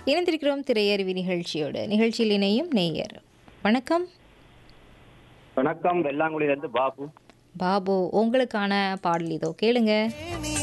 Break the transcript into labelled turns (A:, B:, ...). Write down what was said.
A: இணைந்திருக்கிறோம் திரையருவி நிகழ்ச்சியோடு. நிகழ்ச்சியில் இணையும் நேயர். வணக்கம்.
B: வணக்கம், வெள்ளாங்குடியிலிருந்து பாபு.
A: பாபு, உங்களுக்கான பாடல் இதோ கேளுங்க.